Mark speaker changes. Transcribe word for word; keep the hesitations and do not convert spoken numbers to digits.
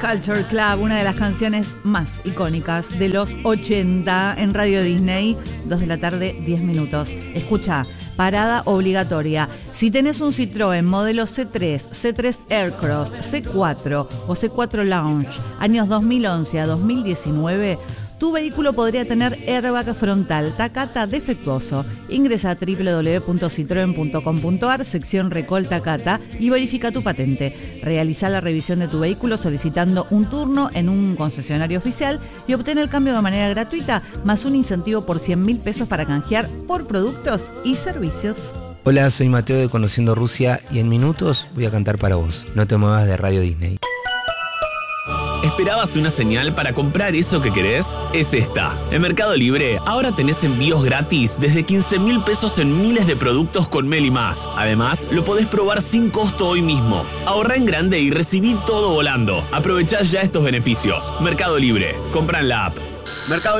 Speaker 1: Culture Club, una de las canciones más icónicas de los ochenta en Radio Disney, dos de la tarde, diez minutos. Escucha, parada obligatoria. Si tenés un Citroën modelo C tres, C tres Aircross, C cuatro o C cuatro Lounge, años dos mil once a dos mil diecinueve, tu vehículo podría tener airbag frontal Takata defectuoso. Ingresa a doble u doble u doble u punto citroen punto com punto a r, sección Recall Takata, y verifica tu patente. Realiza la revisión de tu vehículo solicitando un turno en un concesionario oficial y obtén el cambio de manera gratuita, más un incentivo por cien mil pesos para canjear por productos y servicios.
Speaker 2: Hola, soy Mateo de Conociendo Rusia y en minutos voy a cantar para vos. No te muevas de Radio Disney.
Speaker 3: ¿Esperabas una señal para comprar eso que querés? Es esta. En Mercado Libre ahora tenés envíos gratis desde quince mil pesos en miles de productos con Meli Más. Además, lo podés probar sin costo hoy mismo. Ahorrá en grande y recibí todo volando. Aprovechá ya estos beneficios. Mercado Libre. Comprá en la app. Mercado